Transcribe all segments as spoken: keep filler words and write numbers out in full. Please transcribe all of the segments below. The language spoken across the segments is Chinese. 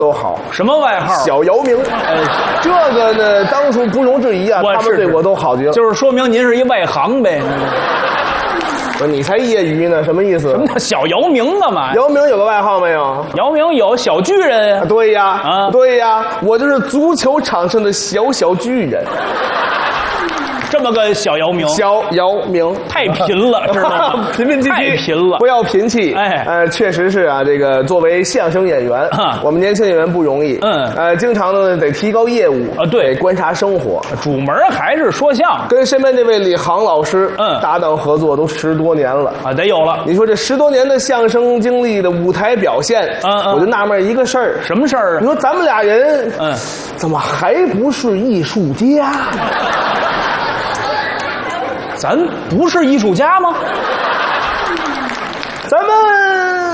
都好。 什么外号？ 小姚明。 哎， 这个呢，当属不容置疑啊，他们对我都好极了。 就是说明您是一外行呗。 不是，你才业余呢，什么意思？ 什么叫小姚明干嘛？ 姚明有个外号没有？ 姚明有小巨人啊，对呀， 啊， 对呀，我就是足球场上的小小巨人。 这么个小姚明， 小姚明太贫了，知道吗？ 贫贫气气， 太贫了， 不要贫气。 哎， 呃，确实是啊，这个作为相声演员， 啊、 我们年轻演员不容易。 嗯， 呃，经常呢得提高业务啊，对， 得观察生活。 主门还是说相声， 跟身边这位李航老师， 嗯， 搭档合作都十多年了啊，得有了。 你说这十多年的相声经历的舞台表现， 嗯嗯， 我就纳闷一个事儿， 什么事儿啊？ 你说咱们俩人， 嗯， 怎么还不是艺术家？ 咱不是艺术家吗？ 咱们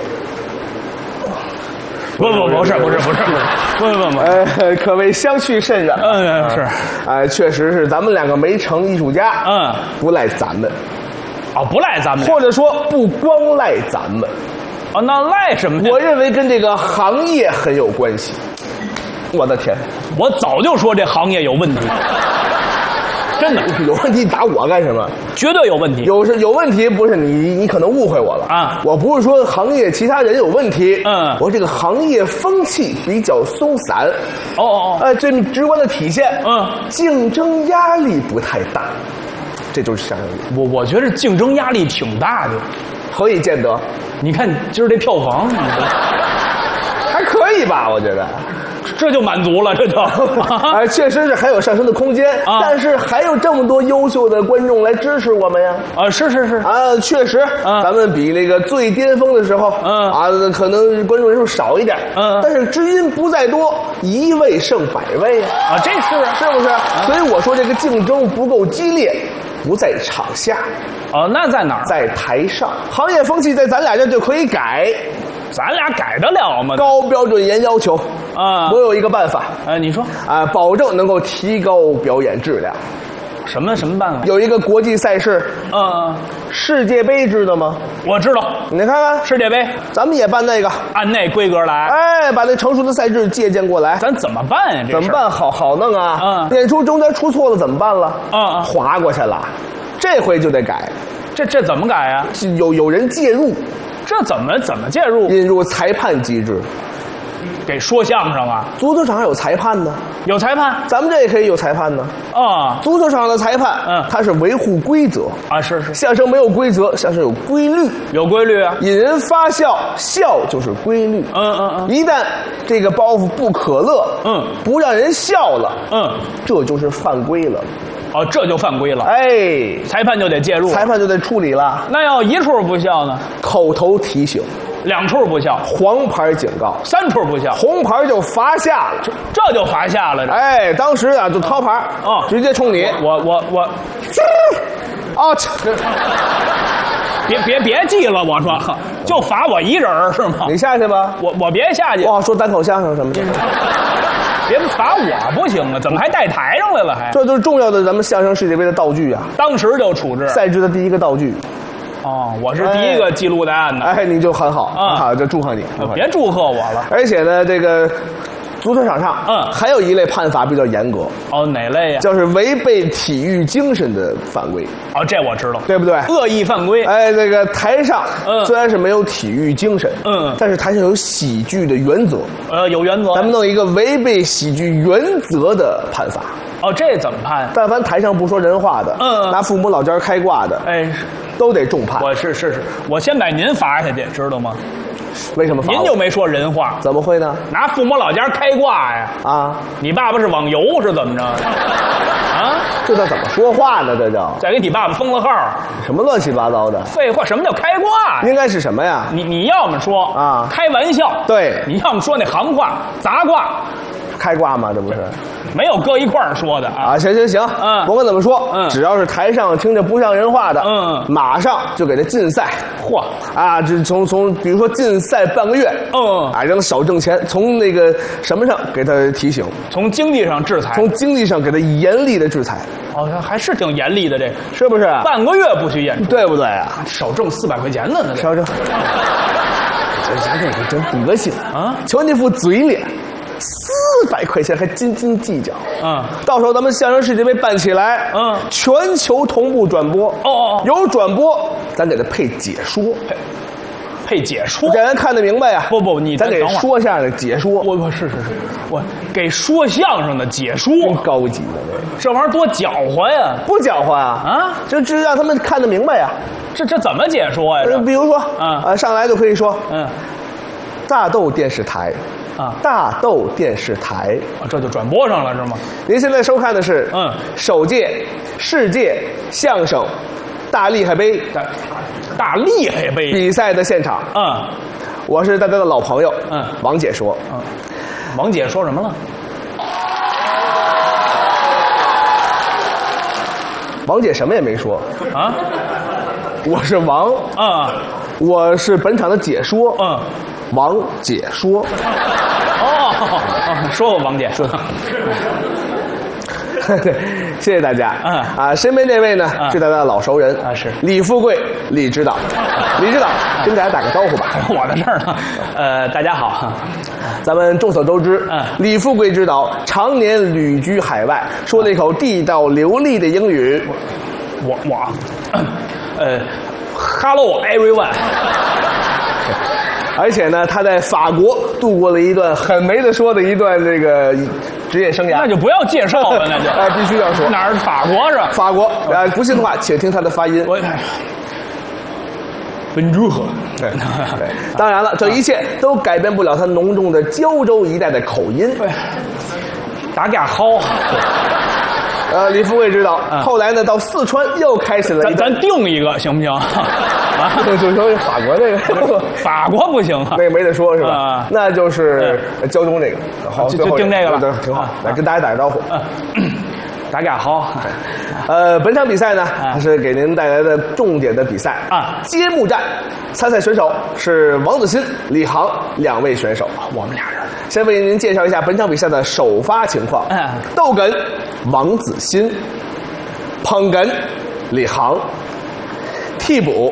不不不是不是不是不不不不， 呃，可谓相去甚远。 嗯，是， 哎，确实是咱们两个没成艺术家， 嗯， 不赖咱们， 哦，不赖咱们， 或者说不光赖咱们， 哦，那赖什么呢？ 我认为跟这个行业很有关系。我的天， 我早就说这行业有问题。真的有问题，你打我干什么？ 绝对有问题。 有是有问题，不是你，你可能误会我了啊！ 我不是说行业其他人有问题， 嗯， 我这个行业风气比较松散。 哦哦哦， 哎，最直观的体现， 嗯， 竞争压力不太大，这就是相声业。 我我觉得竞争压力挺大的， 何以见得？ 你看今儿这票房， 还可以吧？我觉得。 这就满足了，这就， 哎，确实是还有上升的空间， 啊、 但是还有这么多优秀的观众来支持我们呀！ 啊，是是是， 啊，确实， 啊、 咱们比那个最巅峰的时候， 嗯啊，可能观众人数少一点， 嗯， 但是知音不在多，一位胜百位啊！ 啊，这是是不是？啊、所以我说这个竞争不够激烈，不在场下， 哦，那在哪儿？ 在台上，行业风气在咱俩这就可以改。 咱俩改得了吗？ 高标准严要求啊！ 我有一个办法， 哎，你说啊，保证能够提高表演质量。 什么什么办法？ 有一个国际赛事， 嗯， 世界杯知道吗？ 我知道， 你看看世界杯， 咱们也办那个， 按那规格来。 哎，把那成熟的赛制借鉴过来。 咱怎么办呀？这怎么办？好好弄啊！ 嗯， 演出中间出错了怎么办了？ 嗯嗯， 划过去了，这回就得改。 这这怎么改呀？ 有有人介入。 这怎么怎么介入？ 引入裁判机制， 给说相声啊？ 足球场上有裁判呢， 有裁判， 咱们这也可以有裁判呢。 啊， 足球场的裁判， 嗯， 他是维护规则啊，是是。 相声没有规则，相声有规律， 有规律啊。 引人发笑，笑就是规律。 嗯嗯嗯。 一旦这个包袱不可乐， 嗯， 不让人笑了， 嗯， 这就是犯规了。 哦，这就犯规了。 哎， 裁判就得介入， 裁判就得处理了。 那要一处不笑呢？ 口头提醒， 两处不笑， 黄牌警告， 三处不笑， 红牌就罚下了。 这这就罚下了。 哎，当时啊就掏牌， 哦， 直接冲你。 我我我， 啊， 别别别记了，我说就罚我一人是吗？ 你下去吧， 我我别下去。 哇，说单口相声什么的。 别罚我不行啊！怎么还带台上来了还？ 这都是重要的咱们相声世界杯的道具啊！ 当时就处置赛制的第一个道具。 哦，我是第一个记录的案的。 哎，你就很好啊， 好，就祝贺你。 别祝贺我了。 而且呢，这个足球场上， 嗯， 还有一类判罚比较严格。 哦，哪类呀？ 就是违背体育精神的犯规。 哦，这我知道， 对不对？ 恶意犯规。 哎，这个台上， 嗯， 虽然是没有体育精神， 嗯， 但是台上有喜剧的原则。 呃，有原则。 咱们弄一个违背喜剧原则的判罚。 哦，这怎么判？ 但凡台上不说人话的， 嗯， 拿父母老家开挂的， 哎， 都得重判。 我是是是，我先把您罚下去，知道吗？ 为什么罚我？ 您就没说人话？ 怎么会呢？ 拿父母老家开挂呀！ 啊， 你爸爸是网游是怎么着？啊， 这叫怎么说话呢？这叫再给你爸爸封了号， 什么乱七八糟的？ 废话，什么叫开挂呀？ 应该是什么呀？ 你你要么说啊开玩笑， 对， 你要么说那行话杂挂， 开挂吗？这不是。 没有搁一块儿说的啊！ 啊，行行行， 嗯， 甭管怎么说， 嗯， 只要是台上听着不像人话的， 嗯， 马上就给他禁赛。 嚯， 啊，这从从比如说禁赛半个月， 嗯， 啊，让他少挣钱，从那个什么上给他提醒， 从经济上制裁， 从经济上给他严厉的制裁。 哦，还是挺严厉的，这是不是？ 半个月不许演出， 对不对啊？ 少挣四百块钱呢，那少挣。 人家那个真德行啊！瞧那副嘴脸，四百块钱还斤斤计较。嗯，到时候咱们相声世界杯办起来，嗯，全球同步转播。哦哦，有转播，咱给他配解说。 配配解说， 让人看得明白呀！ 不不，你咱给说相声的解说。 我我是是是，我给说相声的解说， 真高级的这玩意儿多搅和呀！ 不搅和啊！啊，这这让他们看得明白呀！ 这这怎么解说呀？ 比如说，啊啊，上来就可以说，嗯，大豆电视台，啊，大豆电视台， 这就转播上了是吗？ 您现在收看的是，嗯，首届世界相声大厉害杯。 大厉害杯比赛的现场，嗯，我是大家的老朋友，嗯，王姐说，嗯， 王姐说什么了？ 王姐什么也没说啊，我是王，啊，我是本场的解说，嗯，王姐说， 哦，说我王姐说。 对，谢谢大家。嗯啊，身边这位呢是大家的老熟人啊，是李富贵，李指导。李指导，跟大家打个招呼吧。 我的事儿呢，呃，大家好。 咱们众所周知，嗯，李富贵指导常年旅居海外，说了一口地道流利的英语。 我我，呃 ，Hello everyone。 而且呢，他在法国度过了一段很没得说的一段这个职业生涯。 那就不要介绍了，那就啊，必须要说哪儿？法国是吧？ 法国啊，不信的话，且听他的发音。我本如何？ 对对，当然了，这一切都改变不了他浓重的胶州一带的口音。 大家好。 呃，李富贵指导，嗯、后来呢，到四川又开始了咱咱定一个行不行？ 啊，就说法国这个， 法国不行啊， 那个没得说是吧？啊、那就是胶东这个，好， 就就定这个了， 挺好。来跟大家打个招呼。 嗯大家好， 呃，本场比赛呢，它是给您带来的重点的比赛啊，揭幕战，参赛选手是王子鑫、李航两位选手， 我们俩人。 先为您介绍一下本场比赛的首发情况。嗯，逗哏王子鑫，捧哏李航，替补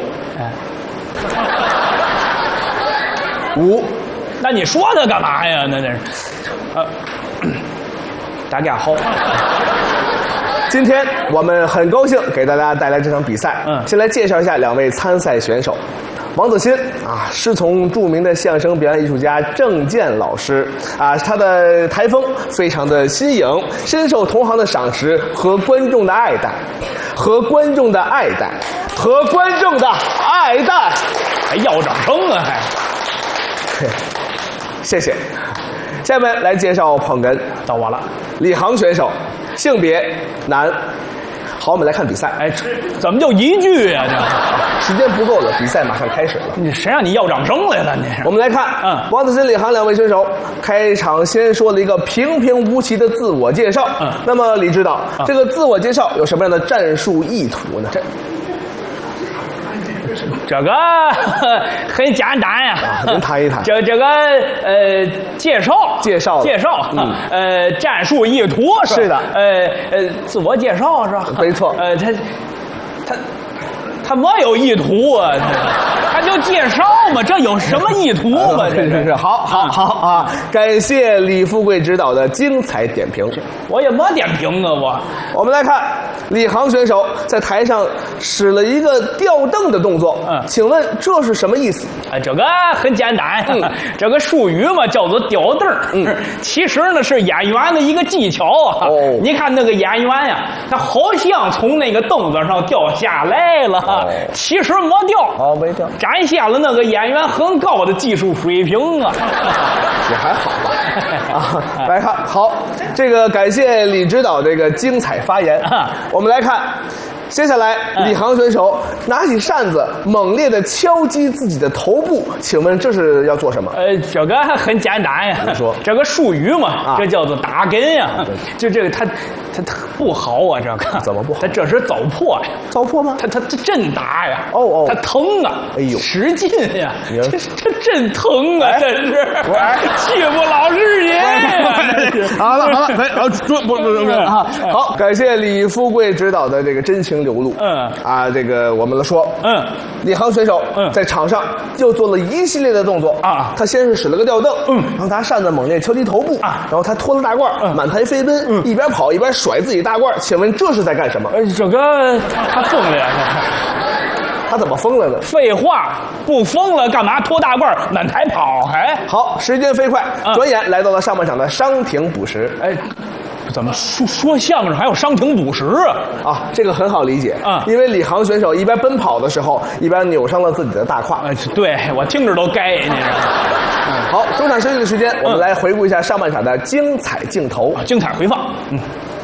五。 那你说他干嘛呀？那那是，呃，大家好。 今天我们很高兴给大家带来这场比赛。嗯，先来介绍一下两位参赛选手。王子鑫啊，师从著名的相声表演艺术家郑健老师啊，他的台风非常的新颖，深受同行的赏识和观众的爱戴，和观众的爱戴，和观众的爱戴， 还要掌声啊还。 谢谢。下面来介绍捧哏， 到我了。 李航选手，性别男。好，我们来看比赛。 哎，怎么就一句呀、啊？ 这时间不够了，比赛马上开始了。 你谁让你要掌声来了？你我们来看，嗯，王子鑫、李航两位选手开场先说了一个平平无奇的自我介绍。嗯，那么李指导，嗯、这个自我介绍有什么样的战术意图呢？这。 这个很简单呀、 啊，您谈一谈。 这这个呃，介绍介绍介绍，嗯，呃，战术意图是是的， 呃呃，自我介绍是吧？ 没错， 呃，他他他没有意图啊，他就介绍嘛，这有什么意图嘛？ 是是是，好好好啊！感谢李富贵指导的精彩点评， 我也没点评啊，我我们来看。李航选手在台上使了一个吊凳的动作，嗯，请问这是什么意思？ 啊，这个很简单，嗯、这个术语嘛叫做吊凳，嗯，其实呢是演员的一个技巧啊。哦，你看那个演员呀，他好像从那个凳子上掉下来了，哦、其实没掉， 哦，没掉， 展现了那个演员很高的技术水平啊。 也还好吧。啊，来看好这个，感谢李指导这个精彩发言。啊、我们来看，接下来李航选手拿起扇子，猛烈的敲击自己的头部，请问这是要做什么？ 呃，这个很简单呀。你说这个术语嘛，啊、这叫做打哏呀。就这个他他他不好啊，这个怎么不好？ 他这是糟粕呀。 糟粕吗？ 他他这真打呀。 哦哦， 他疼啊。 哎呦， 使劲呀。这这真疼啊，真是。气不老师爷。 好了好了， 可以，好，不不不不啊！好，感谢李富贵指导的这个真情流露。嗯啊，这个我们来说，嗯，李航选手嗯在场上又做了一系列的动作啊。他先是使了个吊蹬，嗯，然后他扇子猛烈敲击头部啊，然后他脱了大褂，满台飞奔，嗯，一边跑一边甩自己大褂。请问这是在干什么？ 呃，这个他疯了呀！ 他怎么疯了呢？ 废话，不疯了干嘛脱大褂满台跑？还好，时间飞快，转眼来到了上半场的伤停补时。哎。 怎么说说相声还有伤停补时啊？ 啊，这个很好理解啊，因为李航选手一边奔跑的时候，一边扭伤了自己的大胯。 呃，对我听着都该，你知道吗？ 嗯，好，中场休息的时间，我们来回顾一下上半场的精彩镜头， 啊、精彩回放。嗯。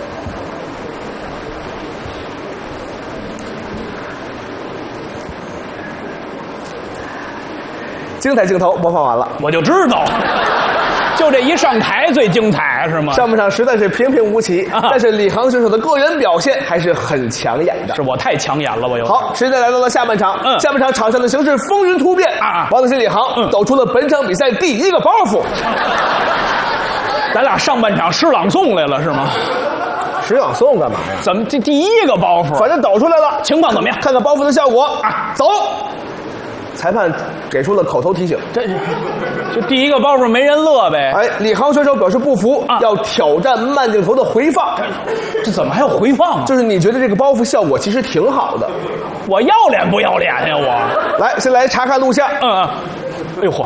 精彩镜头播放完了， 我就知道。就这一上台最精彩是吗？ 上半场实在是平平无奇，啊、但是李航选手的个人表现还是很抢眼的。 是我太抢眼了，我有。 好，时间来到了下半场，嗯，下半场场上的形势风云突变啊！王子鑫、李航、嗯、走出了本场比赛第一个包袱。 咱俩上半场诗朗诵来了是吗？ 诗朗诵干嘛呀？ 怎么这第一个包袱？ 反正抖出来了， 情况怎么样？ 看看包袱的效果啊！走。裁判给出了口头提醒， 这就第一个包袱没人乐呗。 哎，李航选手表示不服，啊、要挑战慢镜头的回放。 这, 这怎么还有回放啊？ 就是你觉得这个包袱效果其实挺好的。 我要脸不要脸呀？我来，先来查看录像。 嗯嗯。哎呦嚯！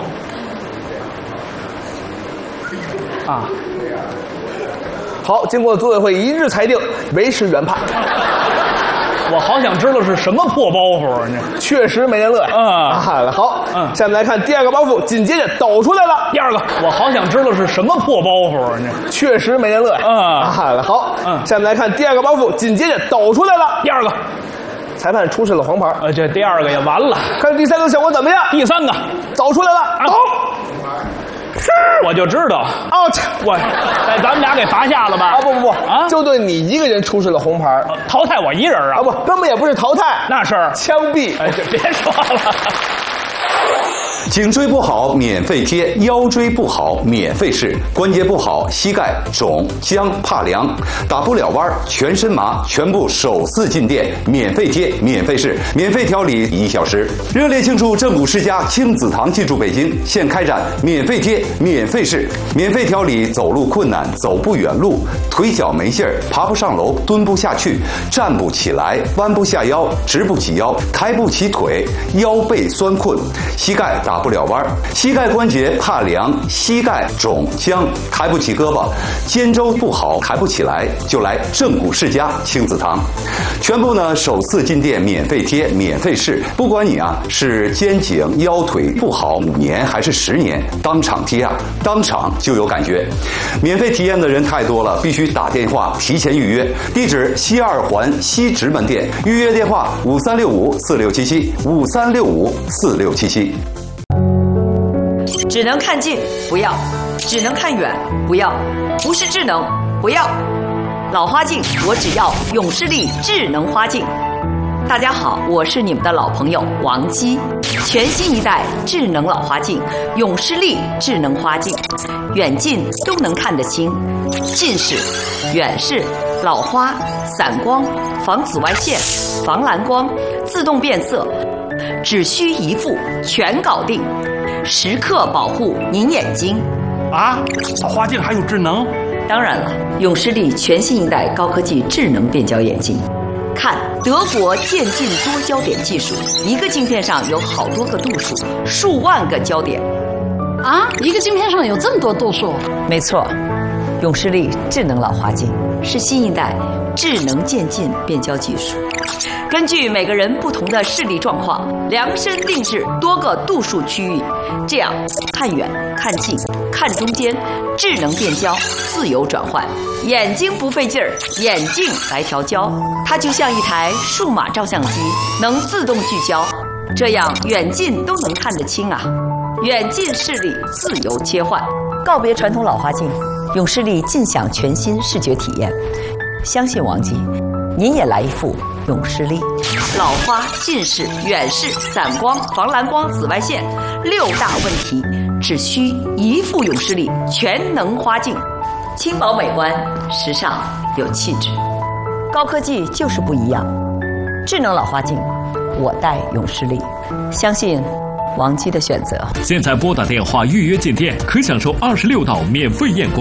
啊。 好，经过组委会一致裁定，维持原判。 我好想知道是什么破包袱啊！这确实没人乐。嗯啊，好，嗯，下面来看第二个包袱，紧接着抖出来了。 第二个，我好想知道是什么破包袱啊！这确实没人乐。嗯啊，好，嗯，下面来看第二个包袱，紧接着抖出来了。 第二个， 裁判出示了黄牌。 呃，这第二个也完了。 看第三个效果怎么样？ 第三个， 走出来了，抖。 是，我就知道 ，out， 我，哎，咱们俩给罚下了吧？ 啊，不不不，啊，就对你一个人出示了红牌， 呃、淘汰我一人啊？ 啊不，根本也不是淘汰， 那是枪毙。 哎，别说了。 颈椎不好免费贴，腰椎不好免费试，关节不好膝盖肿僵怕凉，打不了弯全身麻，全部首次进店免费贴免费试，免费调理一小时。热烈庆祝正骨世家亲子堂进驻北京，现开展免费贴免费试，免费调理走路困难、走不远路、腿脚没劲儿、爬不上楼、蹲不下去、站不起来、弯不下腰、直不起腰、抬不起腿、腰背酸困、膝盖打不了弯，膝盖关节怕凉，膝盖肿僵，抬不起胳膊，肩周不好，抬不起来，就来正骨世家亲子堂。全部呢首次进店免费贴免费试，不管你啊是肩颈腰腿不好五年还是十年，当场贴啊，当场就有感觉。免费体验的人太多了，必须打电话提前预约。地址西二环西直门店，预约电话五三六五四六七七五三六五四六七七。 只能看近不要，只能看远不要，不是智能不要。老花镜我只要永视力智能花镜。大家好，我是你们的老朋友王姬。全新一代智能老花镜永视力智能花镜，远近都能看得清，近视、远视、老花、散光、防紫外线、防蓝光、自动变色，只需一副全搞定，时刻保护您眼睛。 啊，老花镜还有智能？ 当然了，永视力全新一代高科技智能变焦眼镜。看德国渐进多焦点技术，一个镜片上有好多个度数，数万个焦点。 啊，一个镜片上有这么多度数？ 没错，永视力智能老花镜是新一代智能渐进变焦技术，根据每个人不同的视力状况，量身定制多个度数区域，这样看远、看近、看中间，智能变焦，自由转换，眼睛不费劲儿，眼镜来调焦，它就像一台数码照相机，能自动聚焦，这样远近都能看得清啊！远近视力自由切换，告别传统老花镜，永视力尽享全新视觉体验。相信王姬，您也来一副永视力。老花、近视、远视、散光、防蓝光、紫外线六大问题，只需一副永视力全能花镜。 轻薄美观，时尚有气质。高科技就是不一样。智能老花镜，我戴永视力，相信王姬的选择。 现在拨打电话预约进店，可享受二十六道免费验光。